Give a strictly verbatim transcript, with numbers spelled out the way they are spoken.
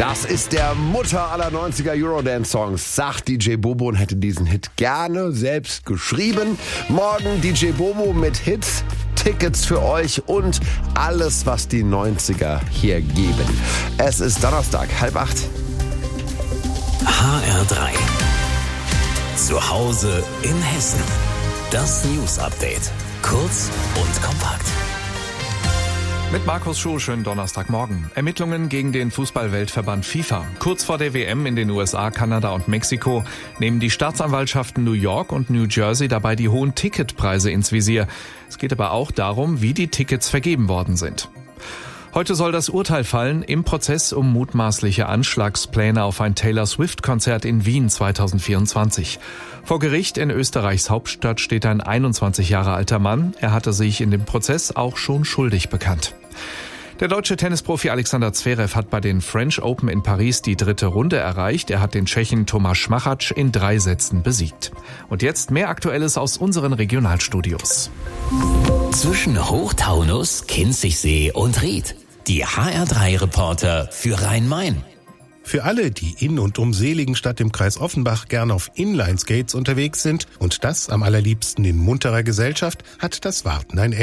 Das ist der Mutter aller neunziger Eurodance-Songs, sagt D J Bobo und hätte diesen Hit gerne selbst geschrieben. Morgen D J Bobo mit Hits, Tickets für euch und alles, was die neunziger hier geben. Es ist Donnerstag, halb acht. H R drei. Zu Hause in Hessen. Das News Update. Kurz und kompakt. Mit Markus Schuh, schönen Donnerstagmorgen. Ermittlungen gegen den Fußballweltverband FIFA. Kurz vor der W M in den U S A, Kanada und Mexiko nehmen die Staatsanwaltschaften New York und New Jersey dabei die hohen Ticketpreise ins Visier. Es geht aber auch darum, wie die Tickets vergeben worden sind. Heute soll das Urteil fallen im Prozess um mutmaßliche Anschlagspläne auf ein Taylor Swift-Konzert in Wien zweitausendvierundzwanzig. Vor Gericht in Österreichs Hauptstadt steht ein einundzwanzig Jahre alter Mann. Er hatte sich in dem Prozess auch schon schuldig bekannt. Der deutsche Tennisprofi Alexander Zverev hat bei den French Open in Paris die dritte Runde erreicht. Er hat den Tschechen Tomáš Machač in drei Sätzen besiegt. Und jetzt mehr Aktuelles aus unseren Regionalstudios. Zwischen Hochtaunus, Kinzigsee und Ried. Die H R drei Reporter für Rhein-Main. Für alle, die in und um Seligenstadt im Kreis Offenbach gern auf Inline-Skates unterwegs sind und das am allerliebsten in munterer Gesellschaft, hat das Warten ein Ende.